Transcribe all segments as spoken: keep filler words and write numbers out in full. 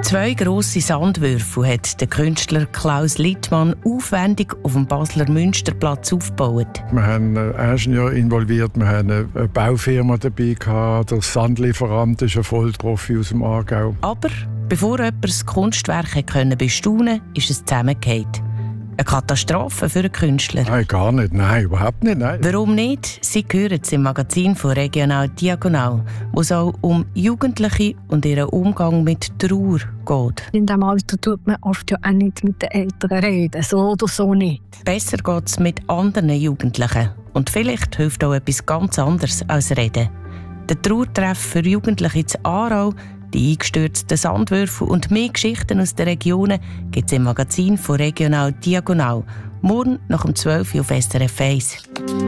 Zwei grosse Sandwürfel hat der Künstler Klaus Littmann aufwendig auf dem Basler Münsterplatz aufgebaut. Wir haben einen Ingenieur involviert, wir haben eine Baufirma dabei gehabt, der Sandlieferant ist ein Vollprofi aus dem Aargau. Aber bevor jemand das Kunstwerk können bestaunen konnte, ist es zusammengefallen. Eine Katastrophe für einen Künstler. Nein, gar nicht. Nein, überhaupt nicht. Nein. Warum nicht? Sie hören es im Magazin von Regional Diagonal, wo es auch um Jugendliche und ihren Umgang mit Trauer geht. In diesem Alter tut man oft ja auch nicht mit den Eltern reden, so oder so nicht. Besser geht es mit anderen Jugendlichen. Und vielleicht hilft auch etwas ganz anderes als Reden. Der Trauertreff für Jugendliche zu Aarau, die eingestürzten Sandwürfel und mehr Geschichten aus den Regionen gibt es im Magazin von Regional Diagonal. Morgen nach um zwölf Uhr auf S R F eins.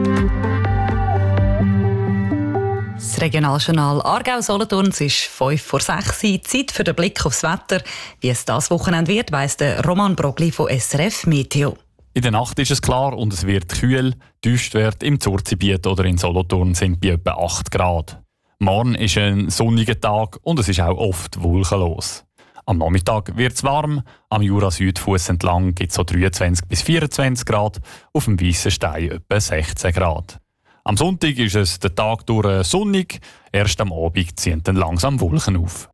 Das Regionaljournal Aargau-Solothurn ist fünf vor sechs. Zeit für den Blick aufs Wetter. Wie es das Wochenende wird, weiss der Roman Brogli von S R F Meteo. In der Nacht ist es klar und es wird kühl. Tiefstwert im Zurzigebiet oder in Solothurn sind bei etwa acht Grad. Morgen ist ein sonniger Tag und es ist auch oft wolkenlos. Am Nachmittag wird es warm, am Jura-Südfuss entlang gibt es so dreiundzwanzig bis vierundzwanzig Grad, auf dem Weissen Stein etwa sechzehn Grad. Am Sonntag ist es den Tag durch sonnig, erst am Abend ziehen dann langsam Wolken auf.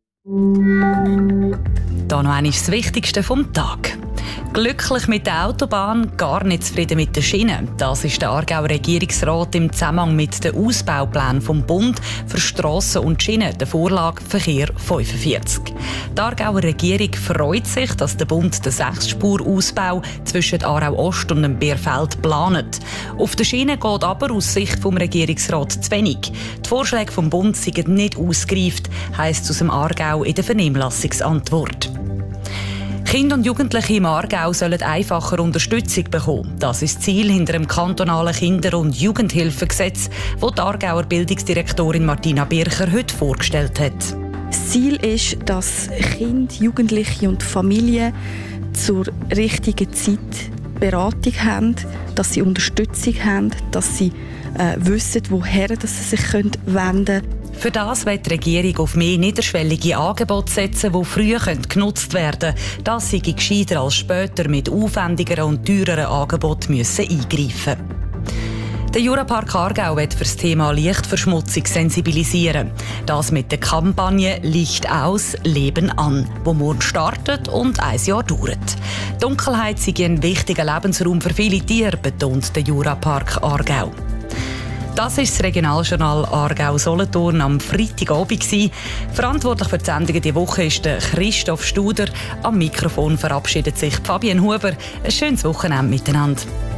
Da noch einmal das Wichtigste vom Tag. Glücklich mit der Autobahn, gar nicht zufrieden mit den Schienen. Das ist der Aargauer Regierungsrat im Zusammenhang mit den Ausbauplänen vom Bund für Strassen und Schienen, der Vorlage Verkehr fünfundvierzig. Die Aargauer Regierung freut sich, dass der Bund den Sechsspur-Ausbau zwischen Aarau Ost und dem Bärfeld plant. Auf der Schiene geht aber aus Sicht des Regierungsrats zu wenig. Die Vorschläge vom Bund sind nicht ausgereift, heisst es aus dem Aargau in der Vernehmlassungsantwort. Kinder und Jugendliche im Aargau sollen einfacher Unterstützung bekommen. Das ist das Ziel hinter dem kantonalen Kinder- und Jugendhilfegesetz, das die Aargauer Bildungsdirektorin Martina Bircher heute vorgestellt hat. Das Ziel ist, dass Kinder, Jugendliche und Familien zur richtigen Zeit Beratung haben, dass sie Unterstützung haben, dass sie äh, wissen, woher dass sie sich wenden können. Für das will die Regierung auf mehr niederschwellige Angebote setzen, die früher genutzt werden können. Das sei gescheiter als später mit aufwendigeren und teureren Angeboten müssen eingreifen. Der Jurapark Aargau wird für das Thema Lichtverschmutzung sensibilisieren. Das mit der Kampagne «Licht aus, Leben an», die morgen startet und ein Jahr dauert. Dunkelheit sei ein wichtiger Lebensraum für viele Tiere, betont der Jurapark Aargau. Das ist das Regionaljournal Aargau-Solothurn am Freitagabend. Verantwortlich für die Sendungen diese Woche ist der Christoph Studer. Am Mikrofon verabschiedet sich Fabienne Huber. Ein schönes Wochenende miteinander.